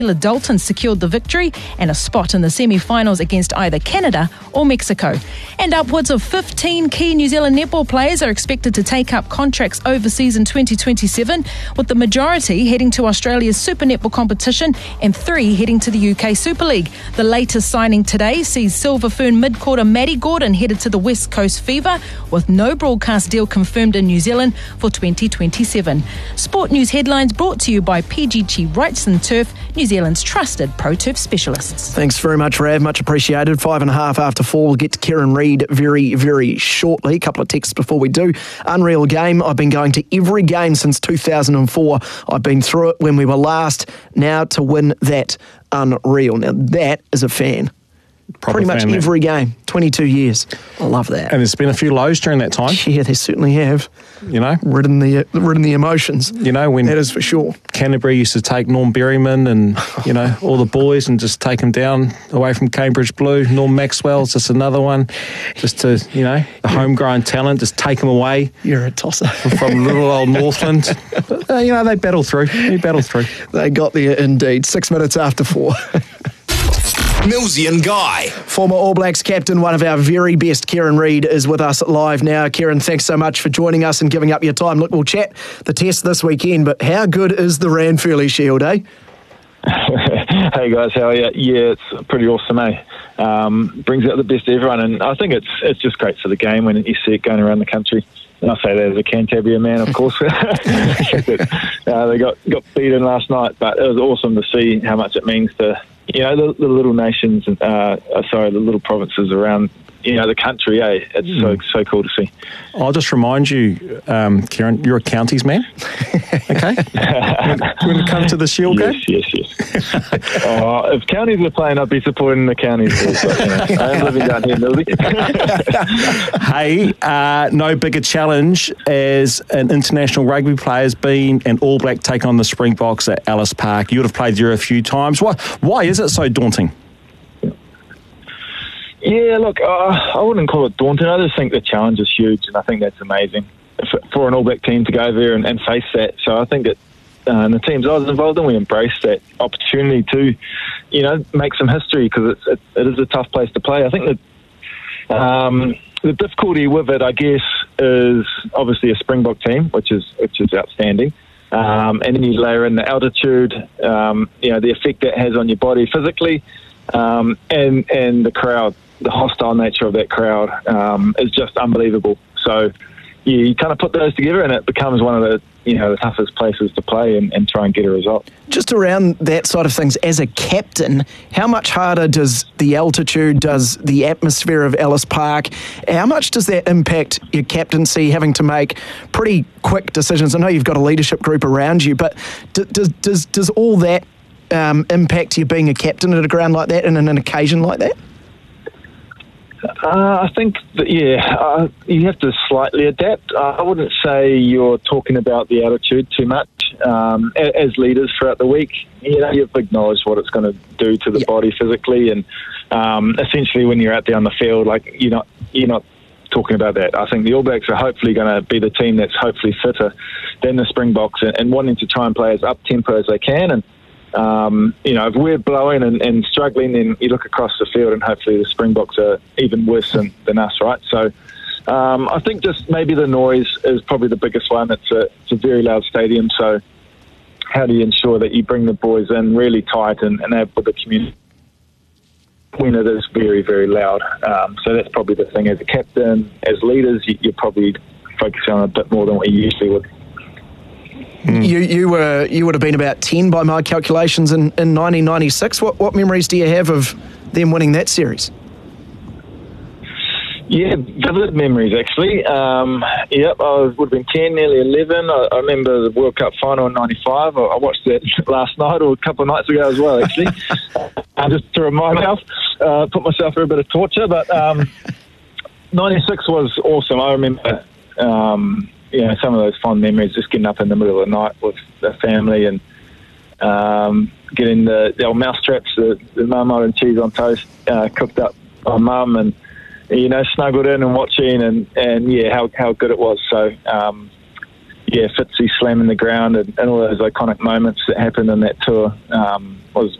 Dalton secured the victory and a spot in the semi-finals against either Canada or Mexico. And upwards of 15 key New Zealand netball players are expected to take up contracts overseas in 2027, with the majority heading to Australia's Super Netball competition and 3 heading to the UK Super League. The latest signing today sees Silver Fern midcourter Maddie Gordon headed to the West Coast Fever, with no broadcast deal confirmed in New Zealand for 2027. Sport news headlines brought to you by PGG Wrightson Turf, New Zealand's trusted pro turf specialists. Thanks very much, Rav. Much appreciated. 5.5 after 4. We'll get to Kieran Reid very, very shortly. A couple of texts before we do. Unreal game. I've been going to every game since 2004. I've been through it when we were last. Now to win that, unreal. Now that is a fan. Pretty much every game. 22 years. I love that. And there's been a few lows during that time. Yeah, they certainly have. You know, ridden the emotions. You know, when that is for sure. Canterbury used to take Norm Berryman and you know all the boys and just take them down away from Cambridge Blue. Norm Maxwell's just another one, just to the homegrown talent, just take them away. You're a tosser from little old Northland. But, they battle through. They got there indeed. 6 minutes after 4. Millsy and Guy. Former All Blacks captain, one of our very best, Kieran Reid, is with us live now. Kieran, thanks so much for joining us and giving up your time. Look, we'll chat the test this weekend, but how good is the Ranfurly Shield, eh? Hey guys, how are you? Yeah, it's pretty awesome, eh? Brings out the best of everyone, and I think it's just great for the game when you see it going around the country. And I say that as a Canterbury man, of course. They got beaten last night, but it was awesome to see how much it means to the little nations, the little provinces around the country. It's so cool to see. I'll just remind you, Kieran, you're a counties man. Okay. When it comes to the Shield game? Yes. If counties are playing, I'd be supporting the counties. I am living down here, Millsy. Hey, no bigger challenge as an international rugby player has been an All Black take on the Springboks at Ellis Park. You would have played there a few times. Why is it so daunting? Yeah, look, I wouldn't call it daunting. I just think the challenge is huge, and I think that's amazing for an All Black team to go there and face that. So I think that the teams I was involved in, we embraced that opportunity to, make some history, because it is a tough place to play. I think that the difficulty with it, I guess, is obviously a Springbok team, which is outstanding. And then you layer in the altitude, the effect that has on your body physically, and the crowd. The hostile nature of that crowd is just unbelievable. So you kind of put those together, and it becomes one of the toughest places to play and try and get a result. Just around that side of things, as a captain, how much harder does the altitude, does the atmosphere of Ellis Park, how much does that impact your captaincy, having to make pretty quick decisions? I know you've got a leadership group around you, but does all that impact you being a captain at a ground like that and in an occasion like that? I think that, you have to slightly adapt. I wouldn't say you're talking about the altitude too much. As leaders throughout the week, you've acknowledged what it's going to do to the body physically, and essentially when you're out there on the field, like you're not talking about that. I think the All Blacks are hopefully going to be the team that's hopefully fitter than the Springboks and wanting to try and play as up-tempo as they can. And if we're blowing and struggling, then you look across the field and hopefully the Springboks are even worse than us, right? So I think just maybe the noise is probably the biggest one. It's a very loud stadium, so how do you ensure that you bring the boys in really tight and have with the community when it is very, very loud? So that's probably the thing. As a captain, as leaders, you're probably focusing on a bit more than what you usually would. You would have been about 10 by my calculations in 1996. What memories do you have of them winning that series? Yeah, vivid memories actually. I would have been 10, nearly 11. I remember the World Cup final in 95. I watched that last night or a couple of nights ago as well, actually. Just to remind myself, put myself through a bit of torture. But 96 was awesome. I remember some of those fond memories, just getting up in the middle of the night with the family and getting the old mouse traps, the marmite and cheese on toast cooked up by mum, and snuggled in and watching and how good it was. So Fitzy slamming the ground and all those iconic moments that happened in that tour was